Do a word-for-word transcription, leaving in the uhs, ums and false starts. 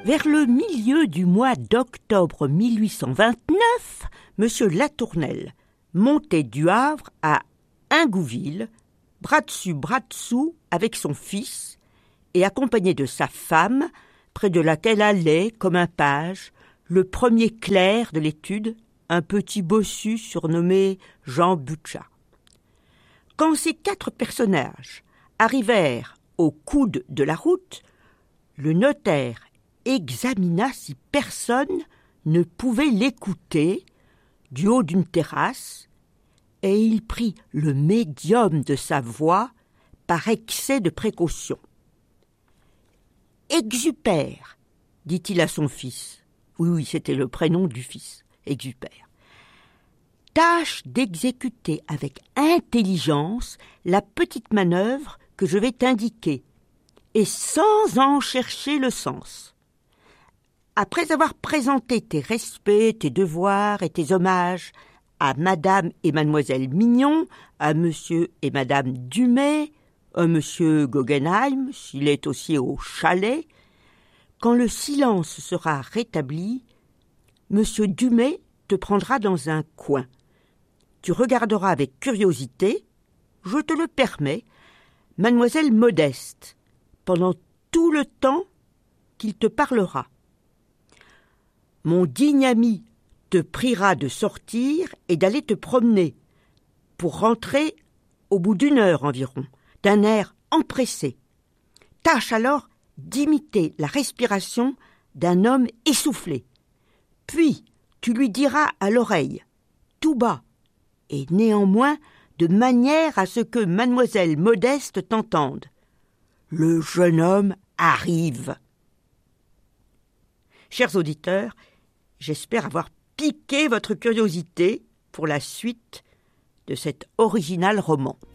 Vers le milieu du mois d'octobre mille huit cent vingt-neuf, M. Latournelle montait du Havre à Ingouville, bras dessus bras dessous avec son fils, et accompagné de sa femme, près de laquelle allait, comme un page, le premier clerc de l'étude, un petit bossu surnommé Jean Butcha. Quand ces quatre personnages arrivèrent au coude de la route, le notaire examina si personne ne pouvait l'écouter du haut d'une terrasse, et il prit le médium de sa voix par excès de précaution. « Exupère, dit-il à son fils. Oui, oui, c'était le prénom du fils, Exupère. Tâche d'exécuter avec intelligence la petite manœuvre que je vais t'indiquer, et sans en chercher le sens. Après avoir présenté tes respects, tes devoirs et tes hommages à Madame et Mademoiselle Mignon, à Monsieur et Madame Dumay, à Monsieur Guggenheim, s'il est aussi au chalet, quand le silence sera rétabli, Monsieur Dumay te prendra dans un coin. Tu regarderas avec curiosité, je te le permets, Mademoiselle Modeste, pendant tout le temps qu'il te parlera. Mon digne ami te priera de sortir et d'aller te promener, pour rentrer au bout d'une heure environ, d'un air empressé. Tâche alors d'imiter la respiration d'un homme essoufflé. Puis tu lui diras à l'oreille, tout bas, et néanmoins de manière à ce que Mademoiselle Modeste t'entende. Le jeune homme arrive. Chers auditeurs, j'espère avoir piqué votre curiosité pour la suite de cet original roman.